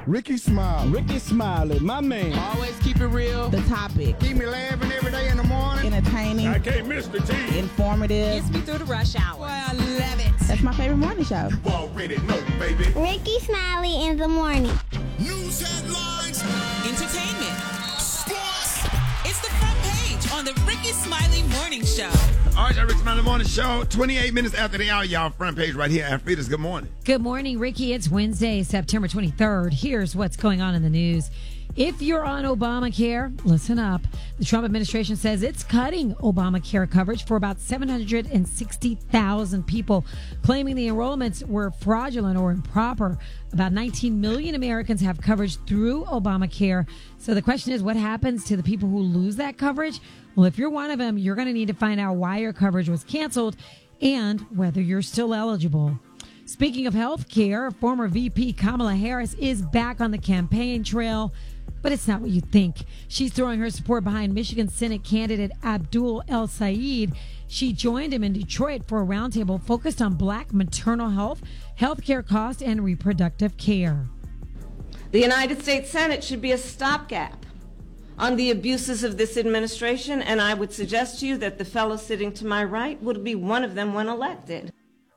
Ricky Smiley. Ricky Smiley, my man. Always keep it real. The topic. Keep me laughing every day in the morning. Entertaining. I can't miss the tea. Informative. Gets me through the rush hour. Boy, I love it. That's my favorite morning show. You already know, baby. Ricky Smiley in the morning. News headlines. Entertainment. Sports. It's the front page on the Ricky Smiley Morning Show. All right, Ricky Smiley Morning Show. 28 minutes after the hour, y'all. Front page right here. Alfreda's good morning. Good morning, Ricky. It's Wednesday, September 23rd. Here's what's going on in the news. If you're on Obamacare, listen up. The Trump administration says it's cutting Obamacare coverage for about 760,000 people, claiming the enrollments were fraudulent or improper. About 19 million Americans have coverage through Obamacare. So the question is, what happens to the people who lose that coverage? Well, if you're one of them, you're going to need to find out why your coverage was canceled and whether you're still eligible. Speaking of health care, former VP Kamala Harris is back on the campaign trail. But it's not what you think. She's throwing her support behind Michigan Senate candidate Abdul El Sayed. She joined him in Detroit for a roundtable focused on black maternal health, healthcare costs, and reproductive care. The United States Senate should be a stopgap on the abuses of this administration, and I would suggest to you that the fellow sitting to my right would be one of them when elected.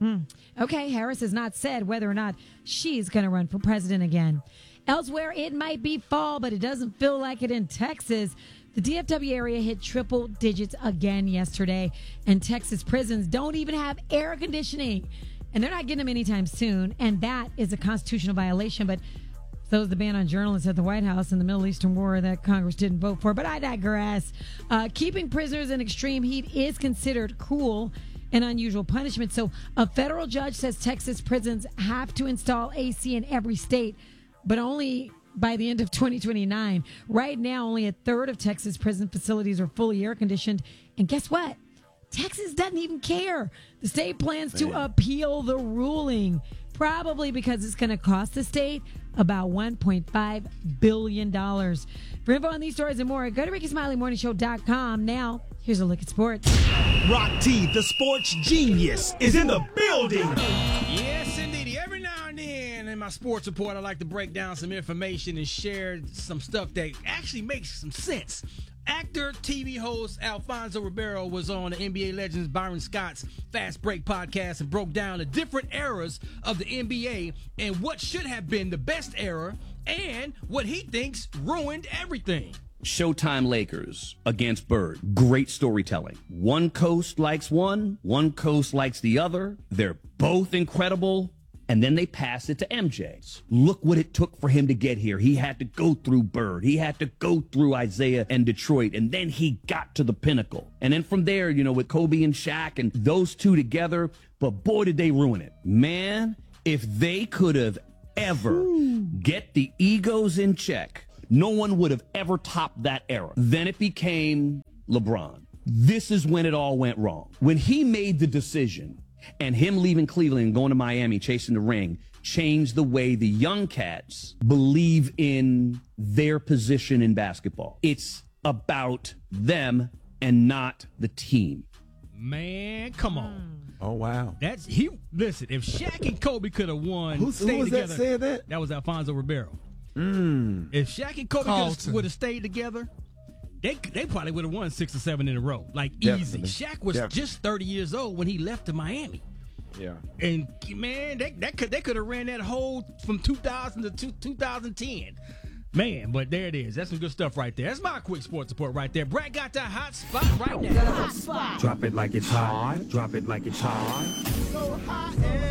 Okay, Harris has not said whether or not she's going to run for president again. Elsewhere, it might be fall, but it doesn't feel like it in Texas. The DFW area hit triple digits again yesterday, and Texas prisons don't even have air conditioning. And they're not getting them anytime soon, and that is a constitutional violation. But so is the ban on journalists at the White House in the Middle Eastern war that Congress didn't vote for. But I digress. Keeping prisoners in extreme heat is considered cruel and unusual punishment. So a federal judge says Texas prisons have to install AC in every state, but only by the end of 2029. Right now, only a third of Texas prison facilities are fully air conditioned. And guess what? Texas doesn't even care. The state plans to appeal the ruling, probably because it's going to cost the state about $1.5 billion. For info on these stories and more, go to RickySmileyMorningShow.com. Now, here's a look at sports. Rock T, the sports genius, is in the building. Yes, indeed. Every now and then in my sports report, I like to break down some information and share some stuff that actually makes some sense. Actor, TV host Alfonso Ribeiro was on the NBA Legends Byron Scott's Fast Break podcast and broke down the different eras of the NBA and what should have been the best era and what he thinks ruined everything. Showtime Lakers against Bird. Great storytelling. One coast likes one coast likes the other. They're both incredible. And then they pass it to MJ. Look what it took for him to get here. He had to go through Bird. He had to go through Isaiah and Detroit. And then he got to the pinnacle. And then from there, you know, with Kobe and Shaq and those two together. But boy, did they ruin it. Man, if they could have ever get the egos in check, no one would have ever topped that era. Then it became LeBron. This is when it all went wrong. When he made the decision and him leaving Cleveland and going to Miami, chasing the ring, changed the way the young cats believe in their position in basketball. It's about them and not the team. Man, come on. Oh, wow. Listen, if Shaq and Kobe could have won, Who was together, that said that? That was Alfonso Ribeiro. If Shaq and Kobe would have stayed together, they probably would have won 6 or 7 in a row. Like, Definitely. easy. Shaq was just 30 years old when he left to Miami. Yeah. And, man, they could have ran that whole from 2000 to 2010. Man, but there it is. That's some good stuff right there. That's my quick sports report right there. Brad got that hot spot right now. Hot spot. Drop it like it's hot. Drop it like it's hot. So hot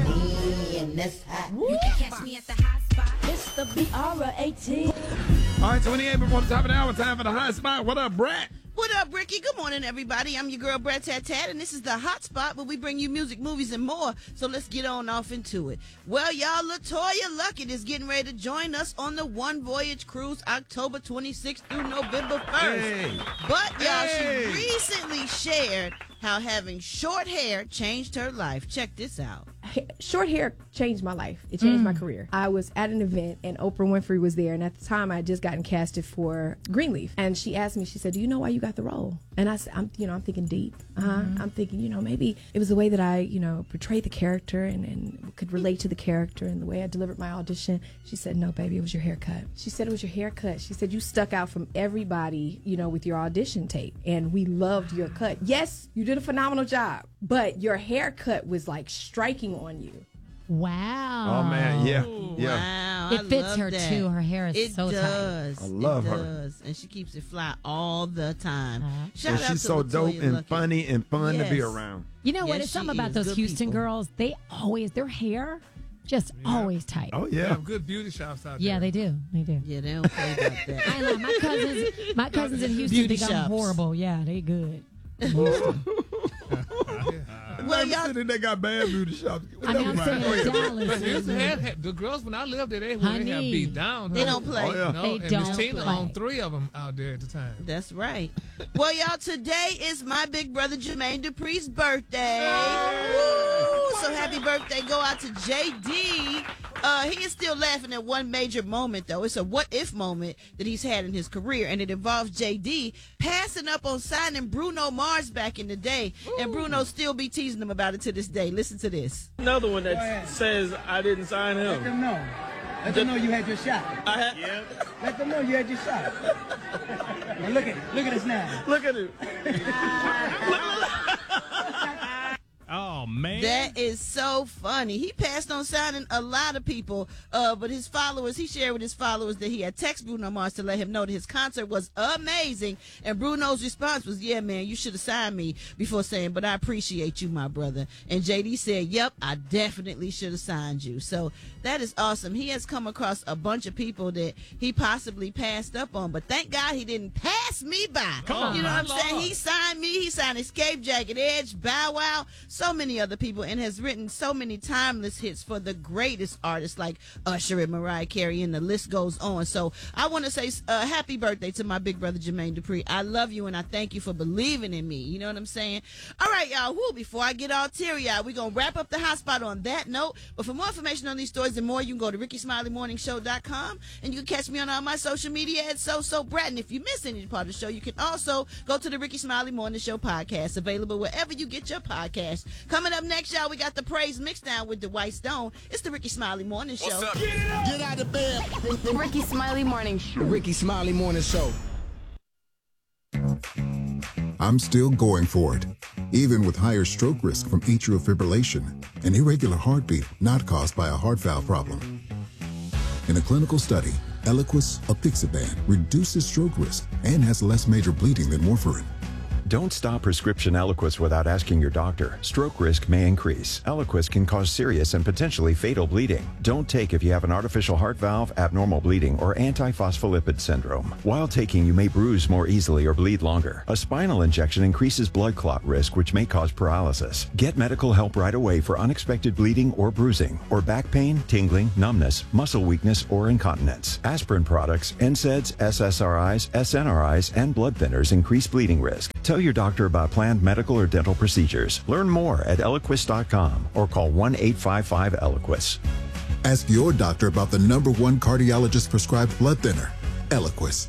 and this hot. You can catch me at the hot spot. It's the BR18. All right, 28 before the top of the hour. Time for the hot spot. What up, Brat? What up, Ricky? Good morning, everybody. I'm your girl, Brad Tat Tat, and this is the Hot Spot where we bring you music, movies, and more. So let's get on off into it. Well, y'all, LaToya Luckett is getting ready to join us on the One Voyage Cruise October 26th through November 1st. Hey. But, y'all, she recently shared how having short hair changed her life. Check this out. short hair changed my life. It changed my career. I was at an event and Oprah Winfrey was there, and at the time I had just gotten casted for Greenleaf, and she asked me, she said, "Do you know why you got the role?" And I said, I'm thinking deep. I'm thinking, maybe it was the way that I, portrayed the character and could relate to the character and the way I delivered my audition. She said, "No, baby, it was your haircut." She said, "It was your haircut." She said, "You stuck out from everybody, with your audition tape, and we loved your cut. Yes, you did a phenomenal job, but your haircut was like striking on you." Wow. Oh, man, yeah. Wow. It fits her, that. too. Her hair is so does. tight. I love her. Does. And she keeps it fly all the time. Shout And out she's to so Latoya dope and Luckett. funny and fun to be Yes. around. You know what? Yes, It's something she about is. those Good Houston people. girls. Their hair, just always tight. Oh, They yeah. have good beauty shops out there. Yeah, they do. They do. Yeah, they don't play about that. I know my cousins in Houston Beauty think I'm shops. horrible. Yeah, they good. Well, y'all they got bad beauty shops. I mean, I'm saying Go ahead. Dallas. But Houston had the girls when I lived there, they have Honey. beat down. They don't play. Oh, yeah. No, They and don't Miss Tina play. owned 3 of them out there at the time. That's right. Well, y'all, today is my big brother Jermaine Dupri's birthday. Woo! So happy birthday go out to JD. He is still laughing at one major moment, though. It's a what-if moment that he's had in his career, and it involves JD passing up on signing Bruno Mars back in the day, and Bruno still be teasing him about it to this day. Listen to this. Another one that says I didn't sign Let him. them know. Let them know you had your shot. I had, yeah. Let them know you had your shot. Now look at it. Look at us now. Look at it. Oh, man. That is so funny. He passed on signing a lot of people, but his followers, he shared with his followers that he had texted Bruno Mars to let him know that his concert was amazing. And Bruno's response was, "Yeah, man, you should have signed me," before saying, "But I appreciate you, my brother." And JD said, "Yep, I definitely should have signed you." So that is awesome. He has come across a bunch of people that he possibly passed up on, but thank God he didn't pass me by. Come on, you know my what I'm saying? He signed me. He signed Escape, Jagged Edge, Bow Wow, so many other people, and has written so many timeless hits for the greatest artists like Usher and Mariah Carey, and the list goes on. So I want to say happy birthday to my big brother Jermaine Dupri. I love you, and I thank you for believing in me. You know what I'm saying? All right, y'all. Before I get all teary-eyed, we're going to wrap up the hot spot on that note. But for more information on these stories and more, you can go to RickySmileyMorningShow.com, and you can catch me on all my social media at SoSoBrat. And if you miss any part of the show, you can also go to the Ricky Smiley Morning Show podcast, available wherever you get your podcast. Coming up next, y'all, we got the Praise Mixdown with the White Stone. It's the Ricky Smiley Morning Show. Get out of bed. The Ricky Smiley Morning Show. The Ricky Smiley Morning Show. I'm still going for it, even with higher stroke risk from atrial fibrillation, an irregular heartbeat not caused by a heart valve problem. In a clinical study, Eliquis apixaban reduces stroke risk and has less major bleeding than warfarin. Don't stop prescription Eliquis without asking your doctor. Stroke risk may increase. Eliquis can cause serious and potentially fatal bleeding. Don't take if you have an artificial heart valve, abnormal bleeding, or antiphospholipid syndrome. While taking, you may bruise more easily or bleed longer. A spinal injection increases blood clot risk, which may cause paralysis. Get medical help right away for unexpected bleeding or bruising, or back pain, tingling, numbness, muscle weakness, or incontinence. Aspirin products, NSAIDs, SSRIs, SNRIs, and blood thinners increase bleeding risk. Tell your doctor about planned medical or dental procedures. Learn more at Eliquis.com or call 1-855-ELIQUIS. Ask your doctor about the #1 cardiologist prescribed blood thinner, Eliquis.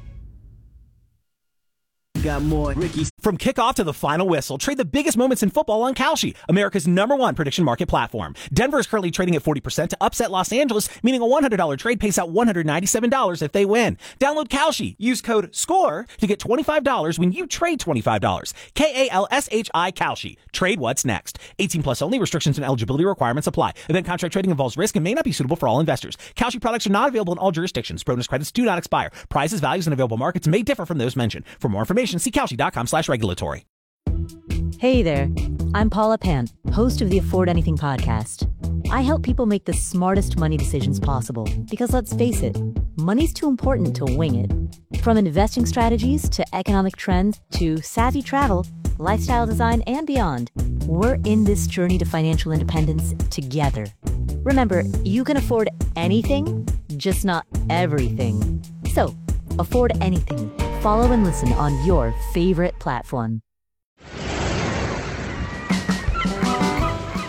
Got more Ricky. From kickoff to the final whistle, trade the biggest moments in football on Kalshi, America's #1 prediction market platform. Denver is currently trading at 40% to upset Los Angeles, meaning a $100 trade pays out $197 if they win. Download Kalshi. Use code SCORE to get $25 when you trade $25. KALSHI Kalshi. Trade what's next. 18 plus only. Restrictions and eligibility requirements apply. Event contract trading involves risk and may not be suitable for all investors. Kalshi products are not available in all jurisdictions. Bonus credits do not expire. Prices, values, and available markets may differ from those mentioned. For more information, see Kalshi.com/regulatory. Hey there, I'm Paula Pant, host of the Afford Anything podcast. I help people make the smartest money decisions possible because let's face it, money's too important to wing it. From investing strategies to economic trends to savvy travel, lifestyle design, and beyond, we're in this journey to financial independence together. Remember, you can afford anything, just not everything. So, afford anything. Follow and listen on your favorite platform.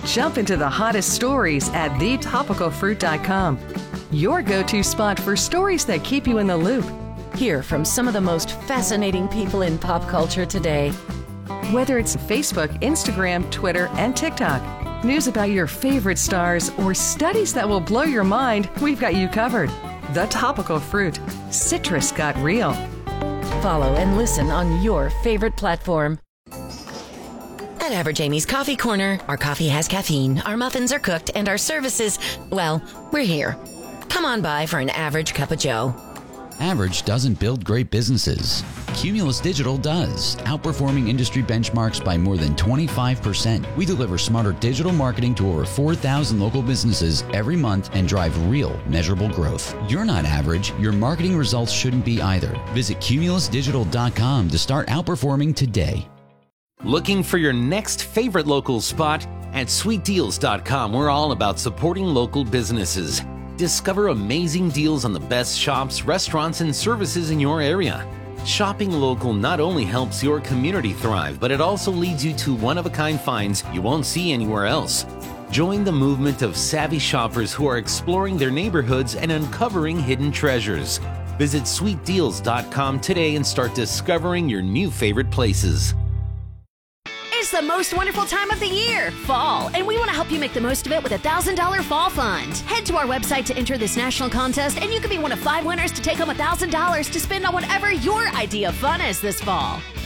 Jump into the hottest stories at thetopicalfruit.com. Your go-to spot for stories that keep you in the loop. Hear from some of the most fascinating people in pop culture today. Whether it's Facebook, Instagram, Twitter, and TikTok, news about your favorite stars, or studies that will blow your mind, we've got you covered. The Topical Fruit. Citrus got real. Follow and listen on your favorite platform. At Average Amy's Coffee Corner, our coffee has caffeine, our muffins are cooked, and our services, well, we're here. Come on by for an average cup of joe. Average doesn't build great businesses. Cumulus Digital does, outperforming industry benchmarks by more than 25%. We deliver smarter digital marketing to over 4,000 local businesses every month and drive real, measurable growth. You're not average. Your marketing results shouldn't be either. Visit cumulusdigital.com to start outperforming today. Looking for your next favorite local spot? At sweetdeals.com, we're all about supporting local businesses. Discover amazing deals on the best shops, restaurants, and services in your area. Shopping local not only helps your community thrive, but it also leads you to one-of-a-kind finds you won't see anywhere else. Join the movement of savvy shoppers who are exploring their neighborhoods and uncovering hidden treasures. Visit sweetdeals.com today and start discovering your new favorite places. It's the most wonderful time of the year, fall, and we want to help you make the most of it with a $1,000 fall fund. Head to our website to enter this national contest, and you could be one of 5 winners to take home $1,000 to spend on whatever your idea of fun is this fall.